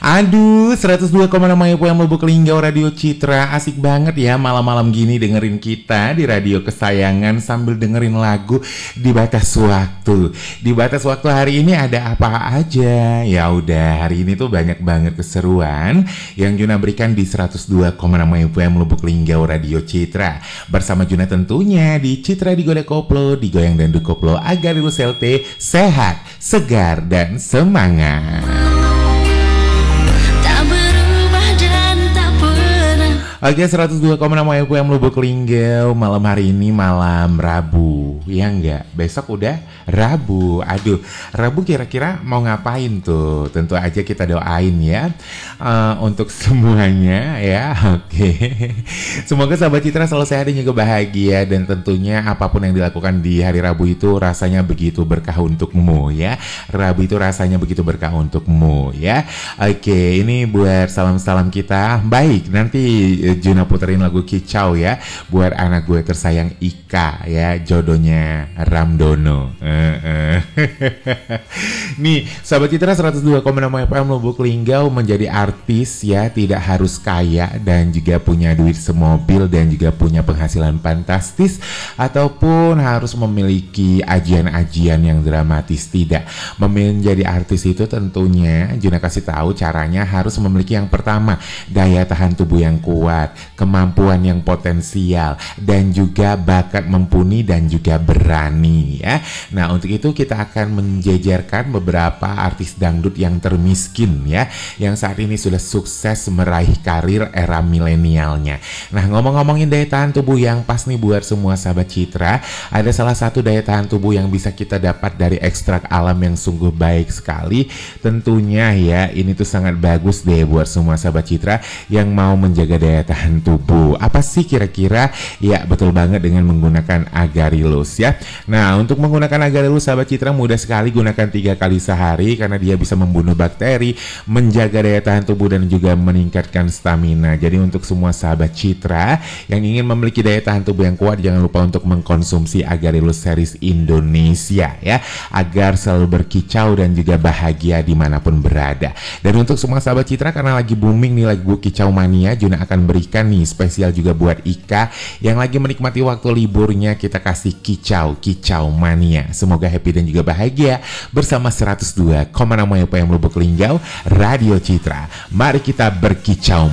Aduh, 102,6 FM Lubuk Linggau Radio Citra. Asik banget ya malam-malam gini dengerin kita di radio kesayangan sambil dengerin lagu di batas waktu. Di batas waktu hari ini ada apa aja? Ya udah, hari ini tuh banyak banget keseruan yang Juna berikan di 102,6 FM Lubuk Linggau Radio Citra. Bersama Juna tentunya di Citra Digoda Koplo, Digoyang dan Dukoplo agar lu selte, sehat, segar dan semangat. Oke, 102,6 FM Lubuk Linggau. Malam hari ini malam Rabu. Ya enggak? Besok udah Rabu. Aduh, Rabu kira-kira mau ngapain tuh? Tentu aja kita doain ya untuk semuanya ya. Oke. Semoga sahabat Citra selalu sehat dan juga bahagia. Dan tentunya apapun yang dilakukan di hari Rabu itu rasanya begitu berkah untukmu ya. Rabu itu rasanya begitu berkah untukmu ya. Oke, ini buat salam-salam kita. Baik, nanti Juna puterin lagu Kicau ya buat anak gue tersayang Ika ya, jodohnya Ramdono. Nih, sahabat Citra 102,6 FM Lubuk Linggau, menjadi artis ya tidak harus kaya dan juga punya duit semobil dan juga punya penghasilan fantastis ataupun harus memiliki ajian-ajian yang dramatis. Tidak. Menjadi artis itu tentunya Juna kasih tahu caranya harus memiliki yang pertama, daya tahan tubuh yang kuat, kemampuan yang potensial, dan juga bakat mumpuni dan juga berani ya. Nah, untuk itu kita akan menjejerkan beberapa artis dangdut yang termiskin ya, yang saat ini sudah sukses meraih karir era milenialnya. Nah, ngomong-ngomongin daya tahan tubuh yang pas nih buat semua sahabat Citra, ada salah satu daya tahan tubuh yang bisa kita dapat dari ekstrak alam yang sungguh baik sekali. Tentunya ya, ini tuh sangat bagus deh buat semua sahabat Citra yang mau menjaga daya tahan tubuh. Apa sih kira-kira? Ya, betul banget dengan menggunakan Agarelus ya. Nah, untuk menggunakan Agarelus sahabat Citra mudah sekali, gunakan 3 kali sehari karena dia bisa membunuh bakteri, menjaga daya tahan tubuh dan juga meningkatkan stamina. Jadi untuk semua sahabat Citra yang ingin memiliki daya tahan tubuh yang kuat, jangan lupa untuk mengkonsumsi Agarelus series Indonesia ya, agar selalu berkicau dan juga bahagia dimanapun berada. Dan untuk semua sahabat Citra, karena lagi booming nih lagu Kicau Mania, Juna akan berikan nih spesial juga buat Ika yang lagi menikmati waktu liburnya. Kita kasih Kicau Mania. Semoga happy dan juga bahagia bersama 102,6 FM Lubuk Linggau Radio Citra. Mari kita berkicau